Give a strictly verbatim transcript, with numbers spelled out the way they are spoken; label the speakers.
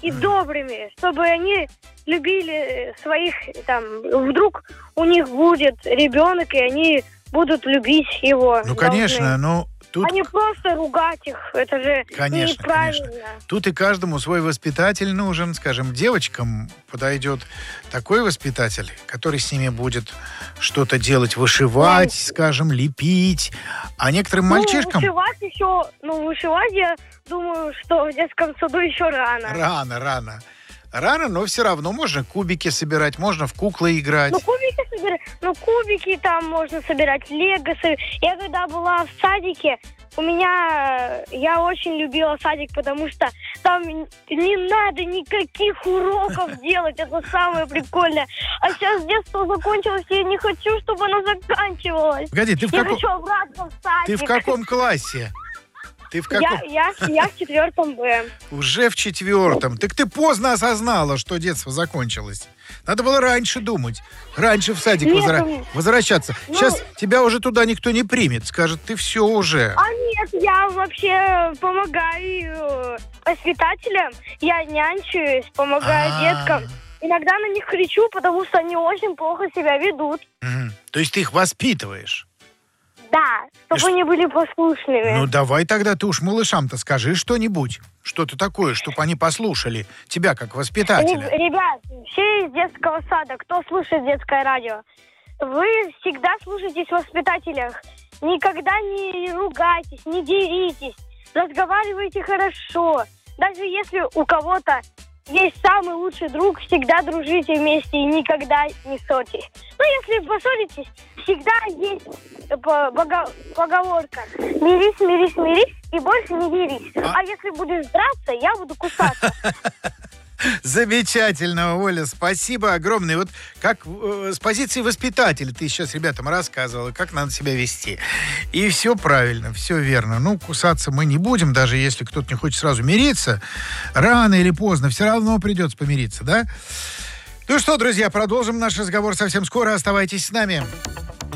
Speaker 1: и добрыми, чтобы они любили своих, там, вдруг у них будет ребенок, и они будут любить его.
Speaker 2: Ну, конечно, но тут...
Speaker 1: А не просто ругать их, это же
Speaker 2: конечно,
Speaker 1: неправильно.
Speaker 2: Конечно. Тут и каждому свой воспитатель нужен. Скажем, девочкам подойдет такой воспитатель, который с ними будет что-то делать, вышивать, да. скажем, лепить. А некоторым
Speaker 1: ну,
Speaker 2: мальчишкам...
Speaker 1: вышивать еще, ну, вышивать, я думаю, что в детском саду еще рано.
Speaker 2: Рано, рано. Рано, но все равно можно кубики собирать, можно в куклы играть.
Speaker 1: Ну, кубики собирать, ну, кубики там можно собирать, лего. Я когда была в садике, у меня, я очень любила садик, потому что там не надо никаких уроков делать, это самое прикольное. А сейчас детство закончилось, и я не хочу, чтобы оно заканчивалось.
Speaker 2: Погоди, ты в
Speaker 1: я
Speaker 2: каком...
Speaker 1: хочу обратно в садик.
Speaker 2: Ты в каком классе? Ты в каком?
Speaker 1: Я, я, я в четвертом Б.
Speaker 2: Уже в четвертом. Так ты поздно осознала, что детство закончилось. Надо было раньше думать. Раньше в садик
Speaker 1: нет,
Speaker 2: возра...
Speaker 1: ну,
Speaker 2: возвращаться.
Speaker 1: Ну,
Speaker 2: сейчас тебя уже туда никто не примет. Скажет, ты все уже.
Speaker 1: А нет, я вообще помогаю воспитателям. Я нянчусь, помогаю
Speaker 2: А-а-а.
Speaker 1: деткам. Иногда на них кричу, потому что они очень плохо себя ведут.
Speaker 2: Угу. То есть ты их воспитываешь?
Speaker 1: Да, чтобы
Speaker 2: Ш...
Speaker 1: они были послушными.
Speaker 2: Ну, давай тогда ты уж малышам-то скажи что-нибудь. Что-то такое, чтобы они послушали тебя как воспитателя.
Speaker 1: Ребят, все из детского сада, кто слушает детское радио, вы всегда слушайтесь в воспитателях. Никогда не ругайтесь, не деритесь. Разговаривайте хорошо. Даже если у кого-то есть самый лучший друг, всегда дружите вместе и никогда не ссорьтесь. Ну, если поссоритесь, всегда есть поговорка: мирись, мирись, мирись и больше не дерись. А, а если будешь драться, я буду кусаться.
Speaker 2: Замечательно, Оля, спасибо огромное. Вот как э, с позиции воспитателя ты сейчас ребятам рассказывала, как надо себя вести. И все правильно, все верно. Ну, кусаться мы не будем, даже если кто-то не хочет сразу мириться. Рано или поздно все равно придется помириться, да? Ну что, друзья, продолжим наш разговор совсем скоро. Оставайтесь с нами.